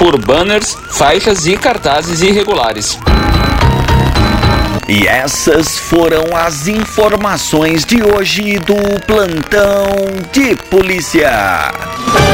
por banners, faixas e cartazes irregulares. E essas foram as informações de hoje do Plantão de Polícia.